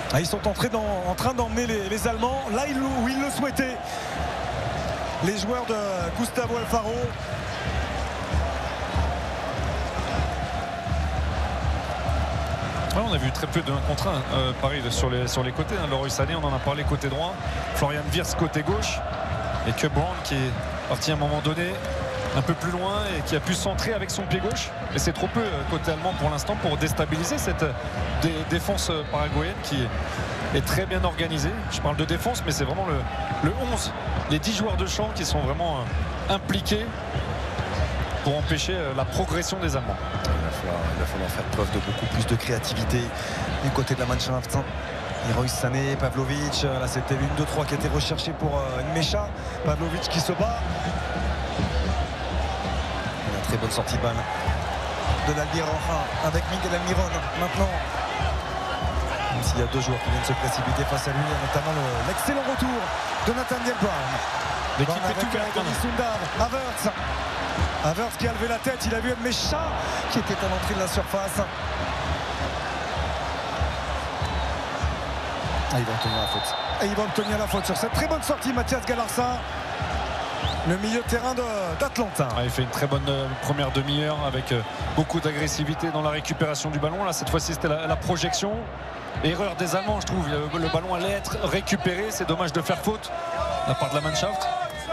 Ils sont en train d'emmener les Allemands là où ils le souhaitaient. Les joueurs de Gustavo Alfaro. Ouais, on a vu très peu de 1 contre 1 pareil sur les côtés. Leroy Sané, on en a parlé côté droit. Florian Wirtz côté gauche. Et que Brown qui est parti à un moment donné un peu plus loin et qui a pu centrer avec son pied gauche. Et c'est trop peu côté allemand pour l'instant pour déstabiliser cette défense paraguayenne qui est très bien organisée. Je parle de défense, mais c'est vraiment le 11, les 10 joueurs de champ qui sont vraiment impliqués pour empêcher la progression des Allemands. Il va falloir faire preuve de beaucoup plus de créativité du côté de la Mannschaft. Leroy Sané, Pavlovic, là c'était l'une de 3 qui était recherchée pour Nmecha. Pavlovic qui se bat. Une très bonne sortie de balle de l'Albiroja avec Miguel Almiron maintenant. Même s'il y a 2 joueurs qui viennent se précipiter face à lui, notamment l'excellent retour de Nathaniel Brown. L'équipe est ouverte. Havertz qui a levé la tête, il a vu Nmecha qui était à l'entrée de la surface. Il va obtenir la faute. Et il va obtenir la faute sur cette très bonne sortie, Mathias Galarza, le milieu de terrain d'Atlanta. Il fait une très bonne première demi-heure avec beaucoup d'agressivité dans la récupération du ballon. Là, cette fois-ci, c'était la projection. Erreur des Allemands, je trouve. Le ballon allait être récupéré. C'est dommage de faire faute de la part de la Mannschaft.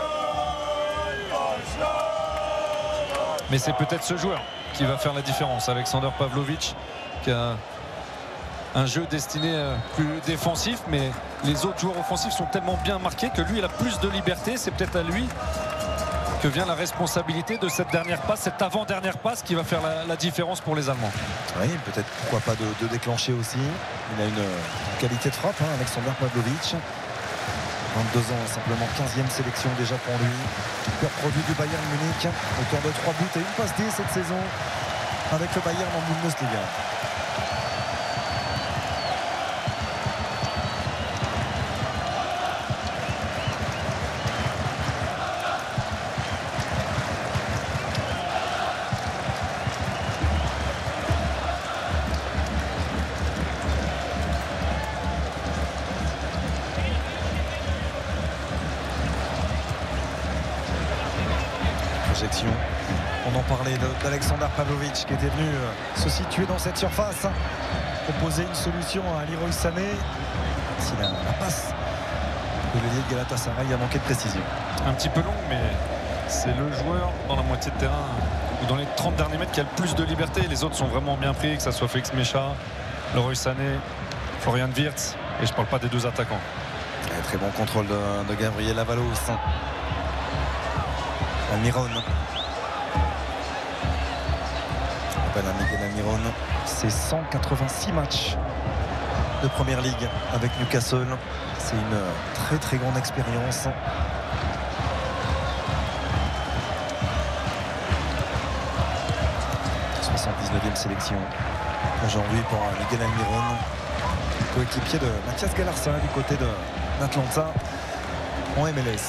Mais c'est peut-être ce joueur qui va faire la différence. Alexander Pavlovic qui a un jeu destiné plus défensif, mais les autres joueurs offensifs sont tellement bien marqués que lui il a plus de liberté. C'est peut-être à lui que vient la responsabilité de cette dernière passe, cette avant-dernière passe qui va faire la différence pour les Allemands. Oui, peut-être pourquoi pas de déclencher aussi. Il a une qualité de frappe, Alexander Pavlovic. 22 ans, simplement 15e sélection déjà pour lui. Père produit du Bayern Munich, auteur de 3 buts et une passe D cette saison avec le Bayern en Bundesliga. On en parlait d'Alexander Pavlovic qui était venu se situer dans cette surface, proposer une solution à Leroy Sané. Si la passe de l'ailier de Galatasaray a manqué de précision. Un petit peu long, mais c'est le joueur dans la moitié de terrain ou dans les 30 derniers mètres qui a le plus de liberté. Les autres sont vraiment bien pris, que ce soit Félix Nmecha, Leroy Sané, Florian Wirtz, et je ne parle pas des 2 attaquants. Et très bon contrôle de Gabriel Avalos. Almiron. Miguel Almiron, c'est 186 matchs de première ligue avec Newcastle. C'est une très très grande expérience. « 79e sélection aujourd'hui pour Miguel Almiron, coéquipier de Mathias Galarza du côté d'Atlanta en MLS.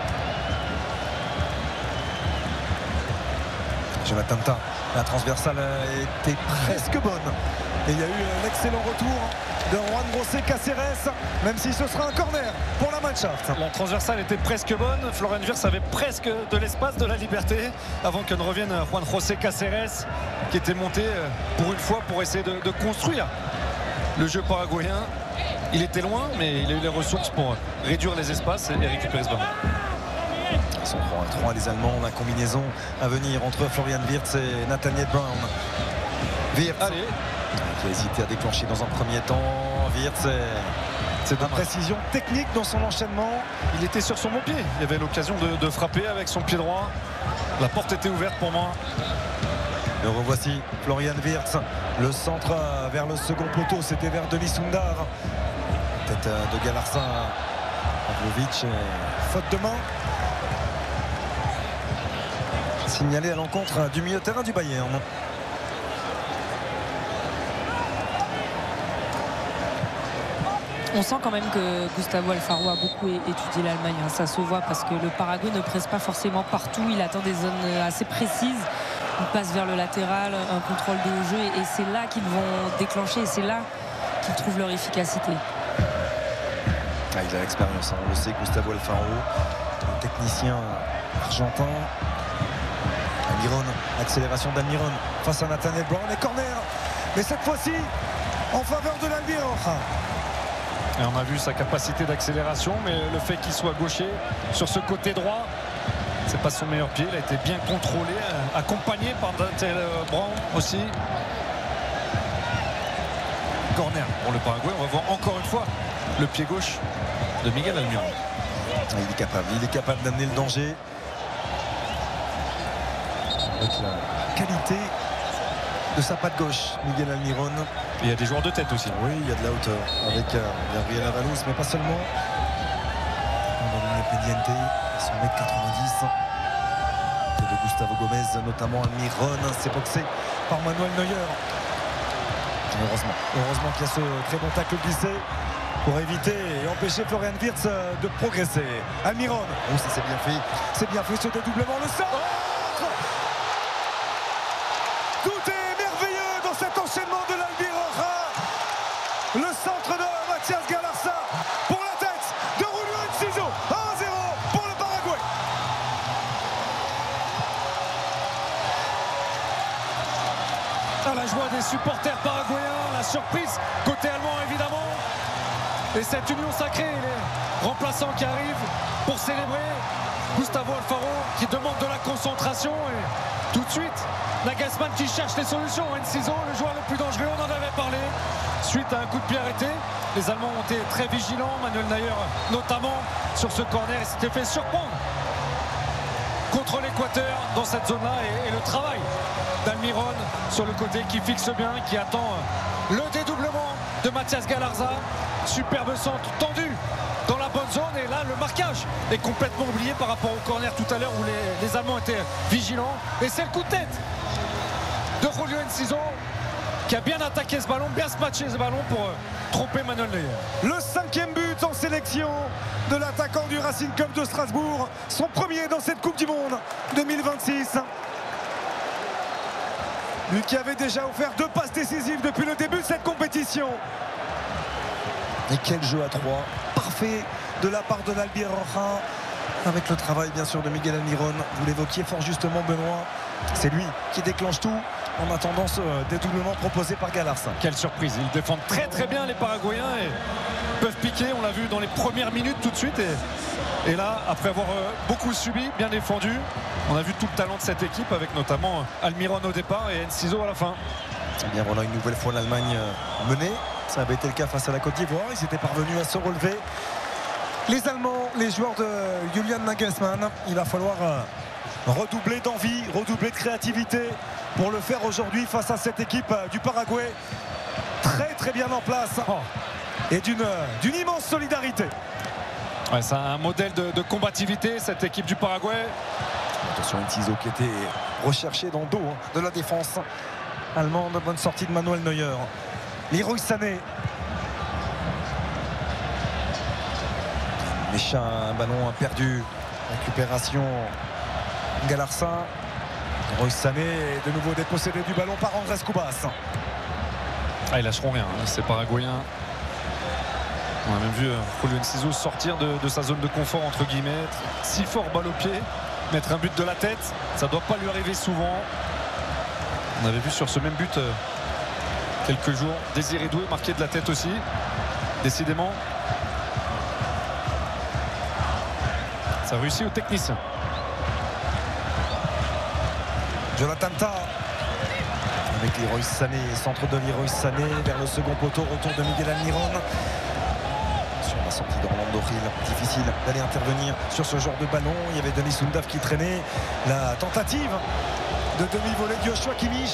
Jonathan Tah, la transversale était presque bonne. Et il y a eu l'excellent retour de Juan José Caceres, même si ce sera un corner pour la Mannschaft. La transversale était presque bonne. Florian Wirtz avait presque de l'espace, de la liberté, avant que ne revienne Juan José Caceres, qui était monté pour une fois pour essayer de construire le jeu paraguayen. Il était loin, mais il a eu les ressources pour réduire les espaces et récupérer ce ballon. Ils sont 3 les Allemands. La combinaison à venir entre Florian Wirtz et Nathaniel Brown. Wirtz qui a hésité à déclencher dans un premier temps. Wirtz, c'est de précision technique dans son enchaînement. Il était sur son bon pied. Il avait l'occasion de frapper avec son pied droit. La porte était ouverte pour moi. Le revoici, Florian Wirtz. Le centre vers le second poteau, c'était vers Denis Sundar. Tête de Galarza. Pavlovic, faute de main. Signalé à l'encontre du milieu de terrain du Bayern. On sent quand même que Gustavo Alfaro a beaucoup étudié l'Allemagne. Ça se voit parce que le Paraguay ne presse pas forcément partout. Il attend des zones assez précises. Il passe vers le latéral, un contrôle de jeu. Et c'est là qu'ils vont déclencher. Et c'est là qu'ils trouvent leur efficacité. Il a l'expérience, on le sait, Gustavo Alfaro, le technicien argentin. Almiron, accélération d'Almiron face à Nathaniel Brown et corner. Mais cette fois-ci, en faveur de l'Albion. Et on a vu sa capacité d'accélération, mais le fait qu'il soit gaucher sur ce côté droit, c'est pas son meilleur pied. Il a été bien contrôlé, accompagné par Nathaniel Brown aussi. Corner pour le Paraguay. On va voir encore une fois le pied gauche de Miguel Almiron. Il est capable d'amener le danger. Avec la qualité de sa patte gauche, Miguel Almiron. Il y a des joueurs de tête aussi. Oui, il y a de la hauteur avec Gabriel Avalos, mais pas seulement. On a Pendiente, son 1m90. Et de Gustavo Gomez, notamment Almiron, c'est boxé par Manuel Neuer. Heureusement qu'il y a ce très bon tacle glissé pour éviter et empêcher Florian Wirtz de progresser. Almiron, oh, ça c'est bien fait ce dédoublement, le centre. Tout est merveilleux dans cet enchaînement de l'Albi Roja. Le centre de Mathias Galarza pour la tête de Julio Enciso. 1-0 pour le Paraguay. La joie des supporters paraguayens, la surprise côté allemand évidemment. Et cette union sacrée, les remplaçants qui arrivent pour célébrer. Gustavo Alfaro qui demande de la concentration et tout de suite Nagelsmann qui cherche les solutions. Enciso, le joueur le plus dangereux, on en avait parlé. Suite à un coup de pied arrêté, les Allemands ont été très vigilants. Manuel Neuer notamment sur ce corner, il s'était fait surprendre contre l'Équateur dans cette zone-là et le travail d'Almiron sur le côté qui fixe bien, qui attend le dédoublement de Mathias Galarza. Superbe centre tendu dans la bonne zone et là le marquage est complètement oublié par rapport au corner tout à l'heure où les Allemands étaient vigilants et c'est le coup de tête de Julio Enciso qui a bien attaqué ce ballon, bien matché ce ballon pour tromper Manuel Neuer. Le 5e but en sélection de l'attaquant du Racing Club de Strasbourg, son premier dans cette Coupe du Monde 2026. Lui qui avait déjà offert 2 passes décisives depuis le début de cette compétition. Et quel jeu à 3, parfait de la part de l'Albi Roja, avec le travail bien sûr de Miguel Almiron. Vous l'évoquiez fort justement, Benoît, c'est lui qui déclenche tout en attendant ce dédoublement proposé par Galarza. Quelle surprise, ils défendent très très bien les Paraguayens et peuvent piquer, on l'a vu dans les premières minutes tout de suite et là après avoir beaucoup subi, bien défendu, on a vu tout le talent de cette équipe avec notamment Almiron au départ et Enciso à la fin. Et bien voilà une nouvelle fois l'Allemagne menée. Ça avait été le cas face à la Côte d'Ivoire. Ils étaient parvenus à se relever. Les Allemands, les joueurs de Julian Nagelsmann, il va falloir redoubler d'envie, redoubler de créativité pour le faire aujourd'hui face à cette équipe du Paraguay. Très très bien en place et d'une immense solidarité. Ouais, c'est un modèle de combativité cette équipe du Paraguay. Attention, Enciso qui était recherché dans le dos de la défense allemande. Bonne sortie de Manuel Neuer. Leroy Sané. Mécha, un ballon perdu. Récupération Galarza. Leroy Sané est de nouveau dépossédé du ballon par Andrés Cubas. Ils lâcheront rien, ces Paraguayens. On a même vu Julio Enciso sortir de sa zone de confort entre guillemets. 6 fort balle au pied, mettre un but de la tête. Ça ne doit pas lui arriver souvent. On avait vu sur ce même but quelques jours Désiré Doué marqué de la tête aussi. Décidément ça réussit aux techniciens. Jonathan Tah avec Leroy Sané, centre de Leroy Sané vers le second poteau, retour de Miguel Almiron. Sur la sortie d'Orlando Hill, difficile d'aller intervenir sur ce genre de ballon. Il y avait Denis Undav qui traînait. La tentative de demi-volée de Joshua Kimmich.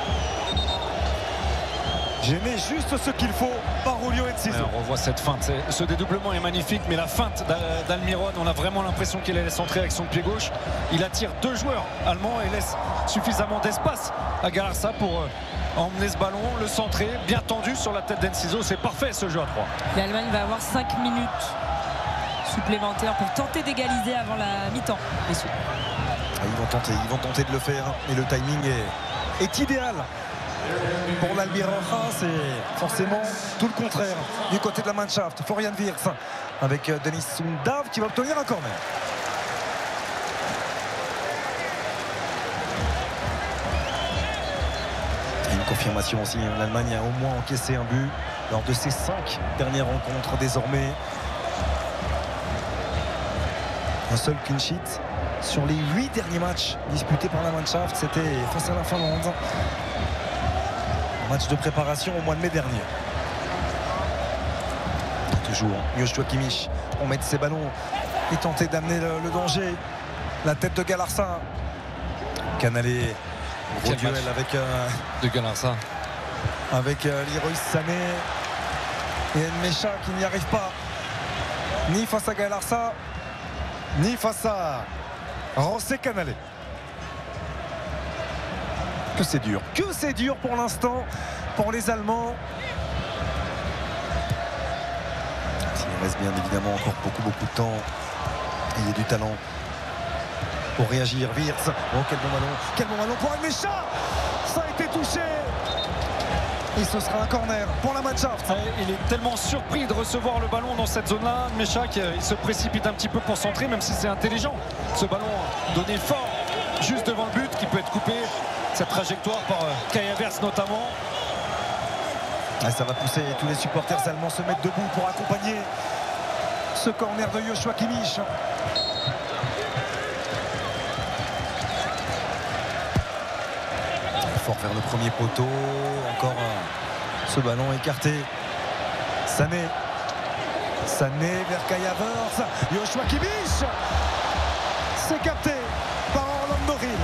Gêné juste ce qu'il faut par Julio Enciso. On revoit cette feinte. Ce dédoublement est magnifique, mais la feinte d'Almiron, on a vraiment l'impression qu'il allait centrer avec son pied gauche. Il attire 2 joueurs allemands et laisse suffisamment d'espace à Galarza pour emmener ce ballon, le centrer, bien tendu sur la tête d'Enciso. C'est parfait ce jeu à 3. L'Allemagne va avoir 5 minutes supplémentaires pour tenter d'égaliser avant la mi-temps. Ils vont tenter de le faire et le timing est idéal Pour l'Albiroja, c'est forcément tout le contraire du côté de la Mannschaft. Florian Wirtz avec Denis Sundav qui va obtenir un corner. Et une confirmation aussi, l'Allemagne a au moins encaissé un but lors de ses 5 dernières rencontres désormais. Un seul clean sheet sur les 8 derniers matchs disputés par la Mannschaft, c'était face à la Finlande. Match de préparation au mois de mai dernier. Toujours Joshua Kimmich pour mettre ses ballons et tenter d'amener le danger. La tête de Galarsa. Canalé. Gros duel avec de Galarsa. Avec Leroy Sané et Nmecha qui n'y arrive pas. Ni face à Galarsa, ni face à José Canalé. Que c'est dur pour l'instant pour les Allemands. Il reste bien évidemment encore beaucoup de temps. Il y a du talent pour réagir. Wirtz, oh quel bon ballon pour Nmecha. Ça a été touché. Et ce sera un corner pour la Mannschaft. Il est tellement surpris de recevoir le ballon dans cette zone-là. Nmecha il se précipite un petit peu pour centrer, même si c'est intelligent. Ce ballon donné fort juste devant le but qui peut être coupé. Cette trajectoire par Kai Havertz notamment. Ça va pousser tous les supporters allemands se mettre debout pour accompagner ce corner de Joshua Kimmich. Fort vers le premier poteau. Encore ce ballon écarté. Sané vers Kai Havertz. Joshua Kimmich. C'est capté par Orlando Hill.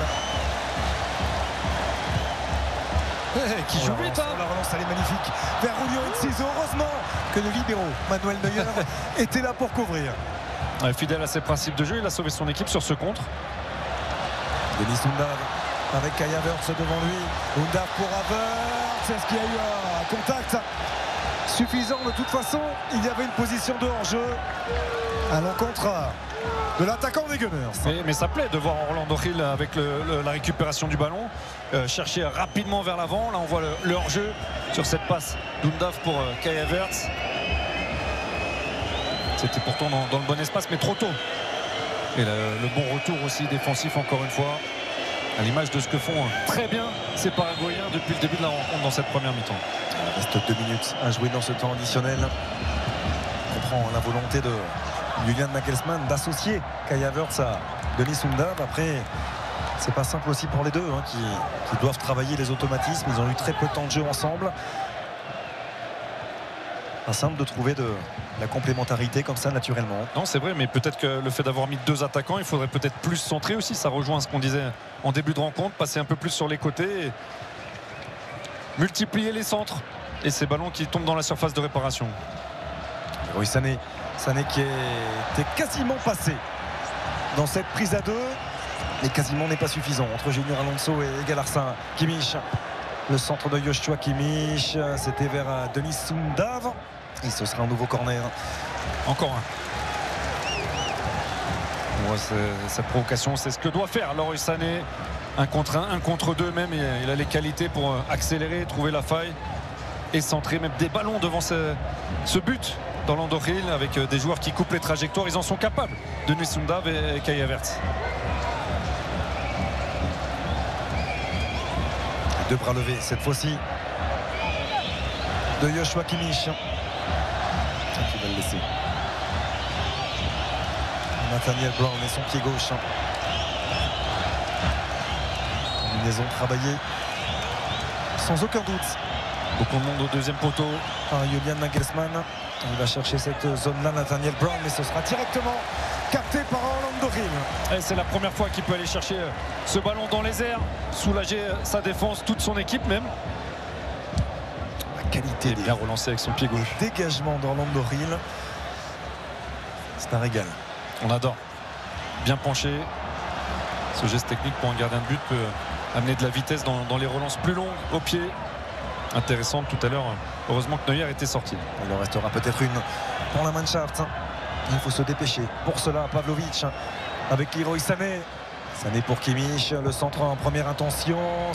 Qui joue vite, la relance, elle est magnifique vers Julio Enciso. Heureusement que le libéro Manuel Neuer était là pour couvrir. Fidèle à ses principes de jeu, il a sauvé son équipe sur ce contre. Denis Sundav avec Kai Havertz devant lui. Undav pour Havertz. Est-ce qu'il y a eu un contact suffisant? De toute façon, il y avait une position de hors-jeu à l'encontre de l'attaquant des Gunners. Mais ça plaît de voir Orlando Hill avec la récupération du ballon, chercher rapidement vers l'avant. Là on voit le hors-jeu sur cette passe d'Undav pour Kai Havertz. C'était pourtant dans le bon espace, mais trop tôt. Et le bon retour aussi défensif encore une fois, à l'image de ce que font très bien ces Paraguayens depuis le début de la rencontre dans cette première mi-temps. Il reste 2 minutes à jouer dans ce temps additionnel. On comprend la volonté de Julian Nagelsmann d'associer Kai Havertz à Denis Sundav. Après, c'est pas simple aussi pour les deux qui doivent travailler les automatismes. Ils ont eu très peu de temps de jeu ensemble. Pas simple de trouver de la complémentarité comme ça naturellement. Non, c'est vrai, mais peut-être que le fait d'avoir mis 2 attaquants, il faudrait peut-être plus centrer aussi. Ça rejoint ce qu'on disait en début de rencontre, passer un peu plus sur les côtés et multiplier les centres et ces ballons qui tombent dans la surface de réparation. Oui, Sané qui était quasiment passé dans cette prise à 2, mais quasiment n'est pas suffisant entre Junior Alonso et Galarsa. Kimmich, le centre de Joshua Kimmich, c'était vers Denis Sundav et ce sera un nouveau corner. Encore un. On voit cette provocation, c'est ce que doit faire Leroy Sané. 1 contre 1, 1 contre 2 même, il a les qualités pour accélérer, trouver la faille et centrer même des ballons devant ce but d'Orlando Hill avec des joueurs qui coupent les trajectoires. Ils en sont capables, Denis Sundav et Kai Havertz. 2 bras levés cette fois-ci de Joshua Kimmich qui va le laisser. Nathaniel Brown et son pied gauche. Une liaison travaillée sans aucun doute. Beaucoup de monde au deuxième poteau. Julian Nagelsmann, il va chercher cette zone-là, Nathaniel Brown, mais ce sera directement capté par Orlando Hill. C'est la première fois qu'il peut aller chercher ce ballon dans les airs, soulager sa défense, toute son équipe même. La qualité bien relancé avec son pied gauche. Dégagement d'Orlando Hill. C'est un régal. On adore. Bien penché. Ce geste technique pour un gardien de but peut amener de la vitesse dans les relances plus longues au pied. Intéressante tout à l'heure. Heureusement que Neuer était sorti. Il en restera peut-être une pour la Mannschaft. Il faut se dépêcher. Pour cela, Pavlovic avec Leroy Sané. Sané pour Kimmich. Le centre en première intention.